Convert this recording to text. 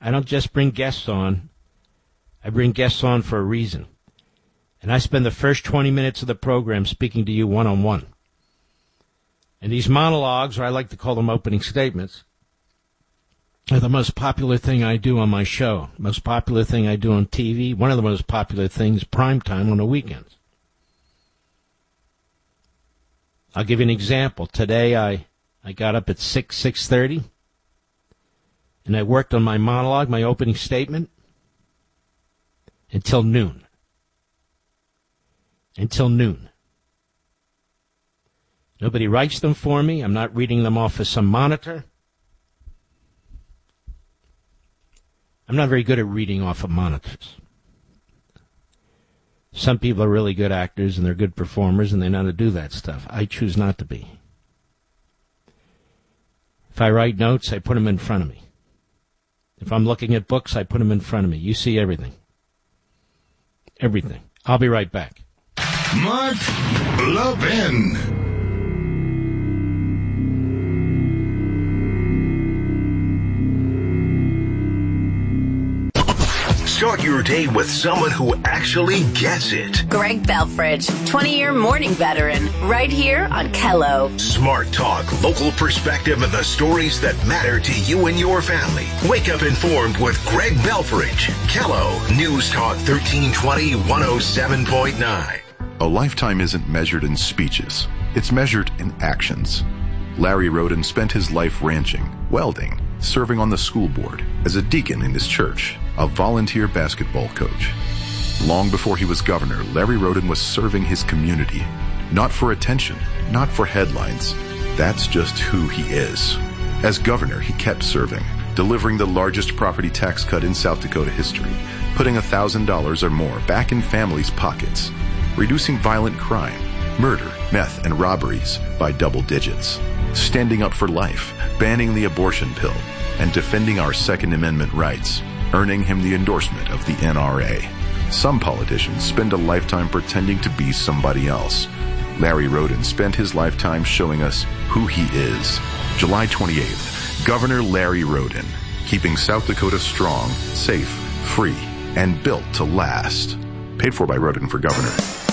I don't just bring guests on. I bring guests on for a reason. And I spend the first 20 minutes of the program speaking to you one-on-one. And these monologues, or I like to call them opening statements, are the most popular thing I do on my show. Most popular thing I do on TV. One of the most popular things, prime time on the weekends. I'll give you an example. Today I got up at 6:30, and I worked on my monologue, my opening statement, until noon. Until noon. Nobody writes them for me. I'm not reading them off of some monitor. I'm not very good at reading off of monitors. Some people are really good actors and they're good performers and they know how to do that stuff. I choose not to be. If I write notes, I put them in front of me. If I'm looking at books, I put them in front of me. You see everything. Everything. I'll be right back. Mark Levin. Start your day with someone who actually gets it. Greg Belfridge, 20-year morning veteran, right here on Kello. Smart talk, local perspective, and the stories that matter to you and your family. Wake up informed with Greg Belfridge. Kello, News Talk 1320, 107.9. A lifetime isn't measured in speeches. It's measured in actions. Larry Roden spent his life ranching, welding, serving on the school board, as a deacon in his church, a volunteer basketball coach. Long before he was governor, Larry Roden was serving his community. Not for attention, not for headlines. That's just who he is. As governor, he kept serving, delivering the largest property tax cut in South Dakota history, putting $1,000 or more back in families' pockets, reducing violent crime, murder, meth, and robberies by double digits, standing up for life, banning the abortion pill, and defending our Second Amendment rights, earning him the endorsement of the NRA. Some politicians spend a lifetime pretending to be somebody else. Larry Roden spent his lifetime showing us who he is. July 28th, Governor Larry Roden, keeping South Dakota strong, safe, free, and built to last. Paid for by Roden for Governor.